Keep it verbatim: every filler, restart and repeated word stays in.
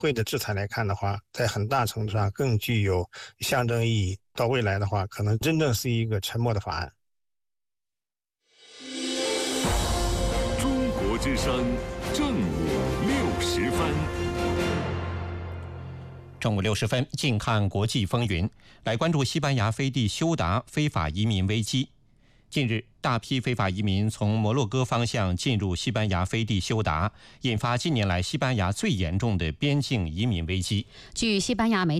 会的制裁来看的话，在很大程度上更具有象征意义。到未来的话，可能真正是一个沉默的法案。 中国之声正午六时分。 正午六十分，近看国际风云，来关注西班牙飞地休达非法移民危机。近日，大批非法移民从摩洛哥方向进入西班牙飞地休达，引发近年来西班牙最严重的边境移民危机。 据西班牙媒体